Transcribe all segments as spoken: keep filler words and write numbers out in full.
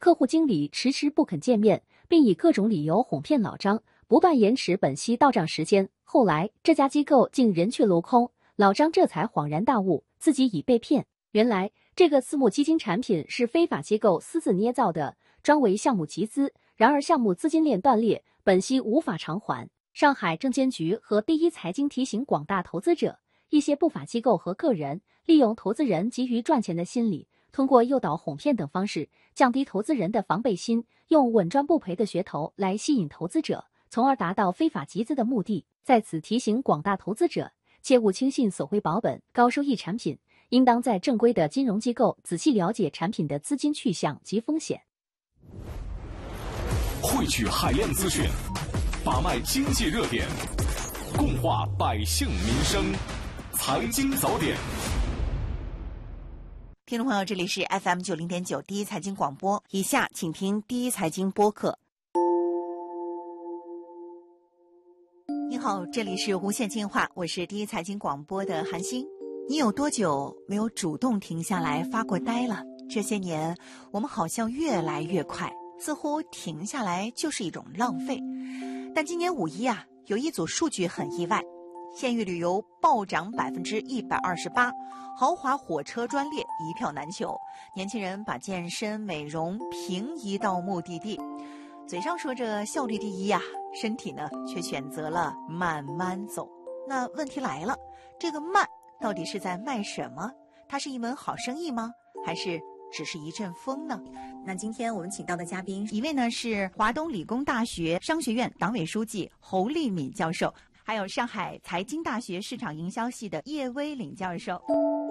客户经理迟迟不肯见面，并以各种理由哄骗老张，不断延迟本息到账时间。后来这家机构竟人去楼空，老张这才恍然大悟，自己已被骗。原来这个私募基金产品是非法机构私自捏造的，专为项目集资，然而项目资金链断裂，本息无法偿还。上海证监局和第一财经提醒广大投资者，一些不法机构和个人利用投资人急于赚钱的心理，通过诱导、哄骗等方式降低投资人的防备心，用稳赚不赔的噱头来吸引投资者，从而达到非法集资的目的。在此提醒广大投资者，切勿轻信索回保本、高收益产品，应当在正规的金融机构仔细了解产品的资金去向及风险。 汇聚海量资讯，把脉经济热点，共话百姓民生，财经早点。 听众朋友，这里是 F M 九零点九第一财经广播，以下请听第一财经播客。你好，这里是无线进化，我是第一财经广播的韩星。你有多久没有主动停下来发过呆了？这些年我们好像越来越快，似乎停下来就是一种浪费。但今年五一啊，有一组数据很意外，县域旅游暴涨百分之一百二十八，豪华火车专列一票难求，年轻人把健身美容平移到目的地，嘴上说着效率第一呀、啊，身体呢却选择了慢慢走。那问题来了，这个慢到底是在卖什么？它是一门好生意吗？还是只是一阵风呢？那今天我们请到的嘉宾，一位呢是华东理工大学商学院党委书记侯立敏教授，还有上海财经大学市场营销系的叶威领教授。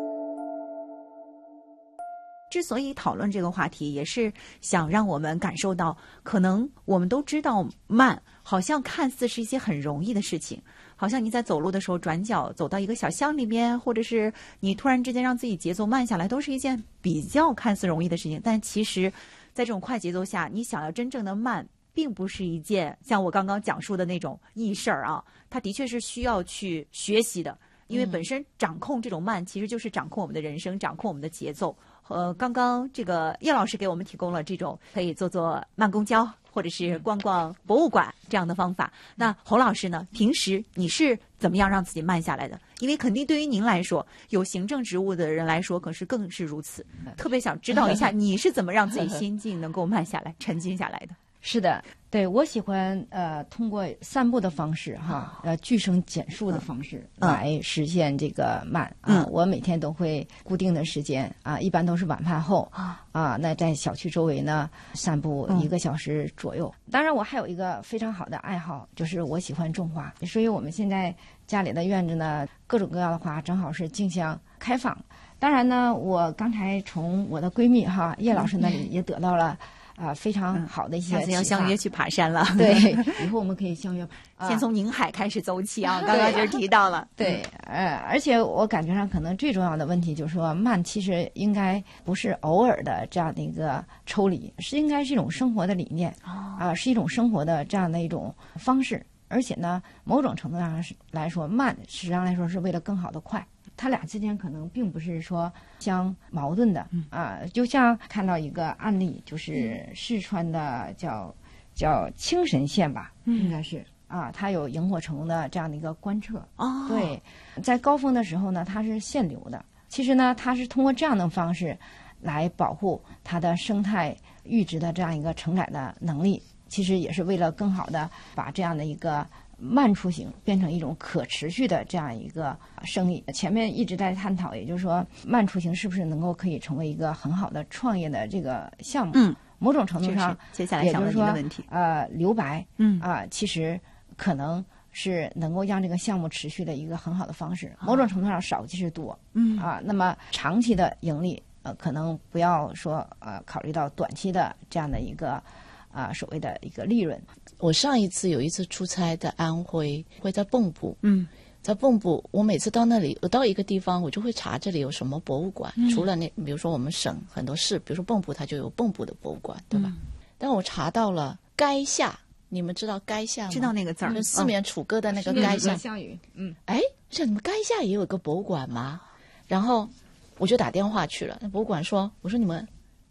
之所以讨论这个话题，也是想让我们感受到，可能我们都知道慢好像看似是一些很容易的事情，好像你在走路的时候转角走到一个小巷里面，或者是你突然之间让自己节奏慢下来，都是一件比较看似容易的事情。但其实在这种快节奏下，你想要真正的慢，并不是一件像我刚刚讲述的那种易事儿啊，它的确是需要去学习的。因为本身掌控这种慢，其实就是掌控我们的人生，掌控我们的节奏。呃，刚刚这个叶老师给我们提供了这种可以做做慢公交，或者是逛逛博物馆这样的方法。那侯老师呢，平时你是怎么样让自己慢下来的？因为肯定对于您来说，有行政职务的人来说，可是更是如此。特别想知道一下，你是怎么让自己心境能够慢下来、沉静下来的？ 是的，对，我喜欢呃通过散步的方式哈，呃句声简述的方式来实现这个慢啊。我每天都会固定的时间啊，一般都是晚饭后啊，那在小区周围呢散步一个小时左右。当然，我还有一个非常好的爱好，就是我喜欢种花，所以我们现在家里的院子呢，各种各样的花正好是竞相开放。当然呢，我刚才从我的闺蜜哈叶老师那里也得到了。啊，非常好的一些、嗯， 下次要相约去爬山了。 对，以后我们可以相约。 啊、先从宁海开始走起啊，刚刚就是提到了。 对，呃，而且我感觉上可能最重要的问题就是说，慢其实应该不是偶尔的这样的一个抽离，是应该是一种生活的理念啊、呃，是一种生活的这样的一种方式。而且呢，某种程度上来说，慢实际上来说是为了更好的快。它俩之间可能并不是说相矛盾的啊，就像看到一个案例，就是四川的叫叫青神县吧，应该是啊，它有萤火虫的这样的一个观测。哦，对，在高峰的时候呢，它是限流的。其实呢，它是通过这样的方式来保护它的生态阈值的这样一个承载的能力，其实也是为了更好的把这样的一个慢出行变成一种可持续的这样一个生意。前面一直在探讨，也就是说慢出行是不是能够可以成为一个很好的创业的这个项目。嗯，某种程度上， 接下来想问您的问题， 呃，留白，嗯啊、呃，其实可能是能够让这个项目持续的一个很好的方式。某种程度上少即是多，嗯啊，那么长期的盈利，呃，可能不要说呃考虑到短期的这样的一个啊、呃、所谓的一个利润。 我上一次有一次出差在安徽，会在蚌埠， 嗯， 在蚌埠，我每次到那里，我到一个地方，我就会查这里有什么博物馆。嗯、除了那，比如说我们省很多市，比如说蚌埠，它就有蚌埠的博物馆，对吧？嗯、但我查到了垓下，你们知道垓下吗？ 知道那个字儿， 四面楚歌的那个垓下。 项羽，嗯， 哎，像你们垓下也有一个博物馆吗？然后我就打电话去了，那博物馆说，我说你们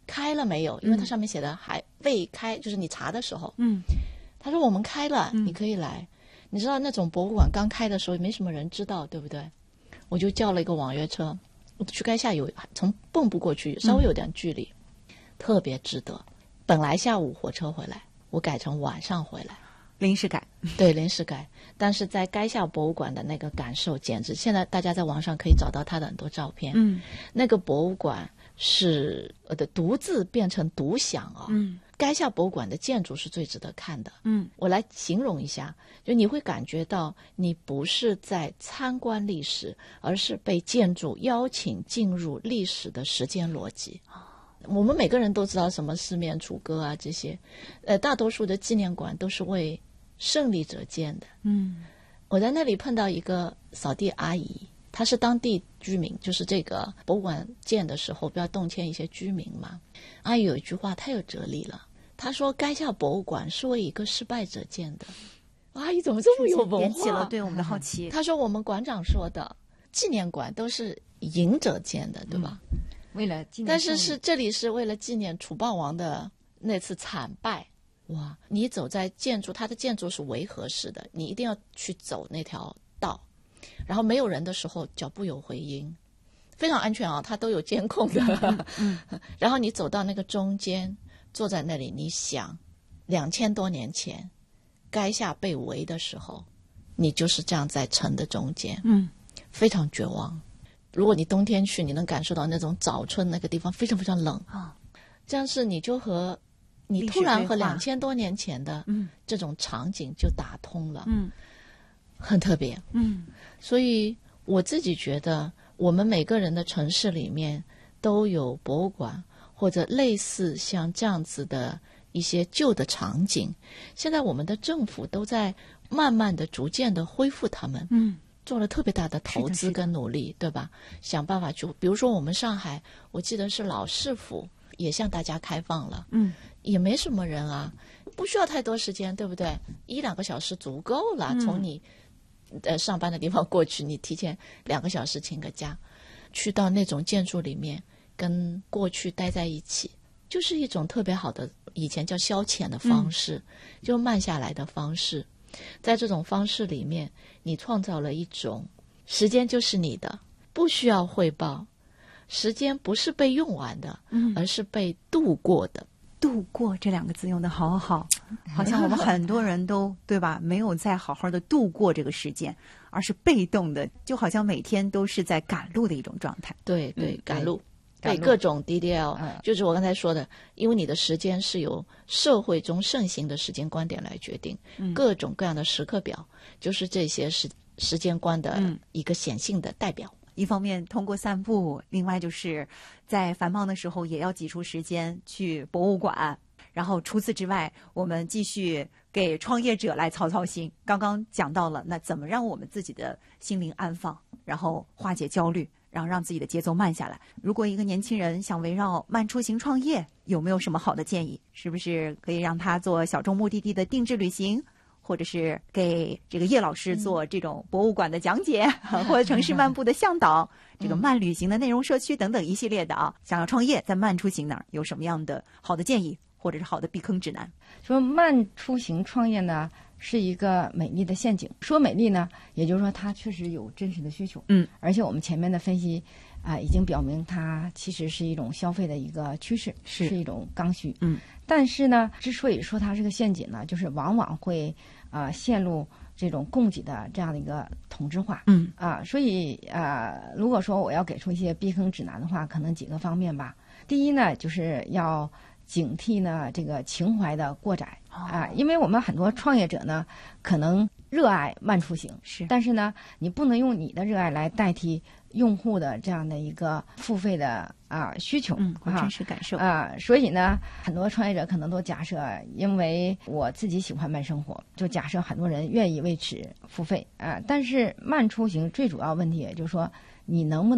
开了没有？因为它上面写的还未开，就是你查的时候。 嗯， 他说我们开了， 嗯你可以来。你知道那种博物馆刚开的时候，也没什么人知道，对不对？我就叫了一个网约车，我去垓下有从蚌埠过去，稍微有点距离，嗯、特别值得。本来下午火车回来，我改成晚上回来， 临时改， 对，临时改。但是在垓下博物馆的那个感受，简直现在大家在网上可以找到他的很多照片。 嗯， 那个博物馆是呃的独自变成独享啊、哦。 嗯。 垓下博物馆的建筑是最值得看的。 嗯， 我来形容一下，就你会感觉到你不是在参观历史，而是被建筑邀请进入历史的时间逻辑。我们每个人都知道什么四面楚歌啊这些，呃，大多数的纪念馆都是为胜利者建的。 嗯， 我在那里碰到一个扫地阿姨，她是当地居民，就是这个博物馆建的时候不要动迁一些居民嘛。阿姨有一句话太有哲理了。他说垓下博物馆是为一个失败者建的。阿姨怎么这么有文化？ 引起了对我们的好奇。 他说我们馆长说的纪念馆都是赢者建的，对吧？ 嗯、为了纪念， 但是是这里是为了纪念楚霸王的那次惨败。哇，你走在建筑，它的建筑是围合式的，你一定要去走那条道，然后没有人的时候脚步有回音，非常安全啊，它都有监控的。 嗯嗯、然后你走到那个中间。坐在那里，你想，两千多年前，垓下被围的时候，你就是这样在城的中间， 嗯， 非常绝望。如果你冬天去，你能感受到那种早春那个地方非常非常冷啊。 这样是你就和你突然和两千多年前的这种场景就打通了， 嗯， 很特别， 嗯。 所以我自己觉得，我们每个人的城市里面都有博物馆。或者类似像这样子的一些旧的场景，现在我们的政府都在慢慢的、逐渐的恢复他们， 嗯， 做了特别大的投资跟努力，对吧？想办法去，比如说我们上海，我记得是老市府也向大家开放了， 嗯， 也没什么人啊，不需要太多时间，对不对？一两个小时足够了， 嗯、 从你呃上班的地方过去，你提前两个小时请个假，去到那种建筑里面。跟过去待在一起，就是一种特别好的，以前叫消遣的方式，嗯、就慢下来的方式。在这种方式里面，你创造了一种时间就是你的，不需要汇报，时间不是被用完的， 嗯、 而是被度过的。 度过这两个字用得好好，好像我们很多人都对吧？没有再好好的度过这个时间，而是被动的，就好像每天都是在赶路的一种状态。 对对，嗯、赶路。 对各种 D D L， 嗯、 就是我刚才说的，因为你的时间是由社会中盛行的时间观点来决定， 嗯、 各种各样的时刻表就是这些时时间观的一个显性的代表。 嗯、一方面通过散步，另外就是在繁忙的时候也要挤出时间去博物馆。然后除此之外，我们继续给创业者来操操心。刚刚讲到了，那怎么让我们自己的心灵安放，然后化解焦虑。然后让自己的节奏慢下来。如果一个年轻人想围绕慢出行创业，有没有什么好的建议？是不是可以让他做小众目的地的定制旅行，或者是给这个叶老师做这种博物馆的讲解，嗯、或者城市漫步的向导，嗯、这个慢旅行的内容社区等等一系列的啊。想要创业，在慢出行那儿有什么样的好的建议，或者是好的避坑指南？ 说慢出行创业呢？是一个美丽的陷阱。说美丽呢，也就是说它确实有真实的需求， 嗯， 而且我们前面的分析啊、呃，已经表明它其实是一种消费的一个趋势， 是是一种刚需， 嗯。 但是呢，之所以说它是个陷阱呢，就是往往会啊、呃、陷入这种供给的这样的一个同质化， 嗯啊、呃，所以啊、呃，如果说我要给出一些避坑指南的话，可能几个方面吧。第一呢，就是要警惕呢这个情怀的过载啊、呃，因为我们很多创业者呢，可能热爱慢出行， 是， 但是呢，你不能用你的热爱来代替用户的这样的一个付费的啊、呃、需求， 嗯，我啊真实感受啊、呃，所以呢，很多创业者可能都假设，因为我自己喜欢慢生活，就假设很多人愿意为此付费啊、呃。但是慢出行最主要问题也就是说，你能不能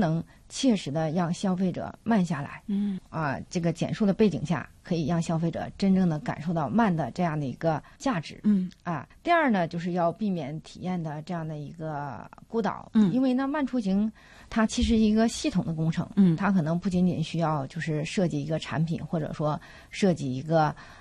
切实的让消费者慢下来。 嗯啊，这个减速的背景下，可以让消费者真正的感受到慢的这样的一个价值。 嗯啊，第二呢，就是要避免体验的这样的一个孤岛。 嗯因为呢，慢出行它其实一个系统的工程。 嗯它可能不仅仅需要就是设计一个产品，或者说设计一个